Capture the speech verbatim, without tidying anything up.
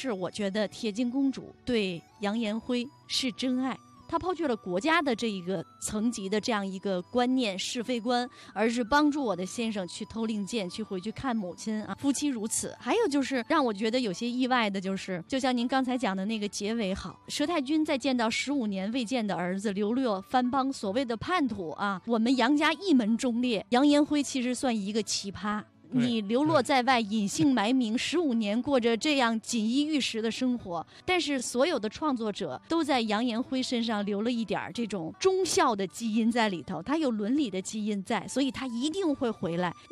是我觉得铁镜公主对杨延辉是真爱，他抛却了国家的这一个层级的这样一个观念是非观，而是帮助我的先生去偷令箭，去回去看母亲啊，夫妻如此。还有就是让我觉得有些意外的，就是就像您刚才讲的那个结尾好，佘太君在见到十五年未见的儿子流落番邦，所谓的叛徒啊，我们杨家一门忠烈，杨延辉其实算一个奇葩。你流落在外，隐姓埋名，十五年过着这样锦衣玉食的生活，但是所有的创作者都在杨延辉身上留了一点这种忠孝的基因在里头，他有伦理的基因在，所以他一定会回来。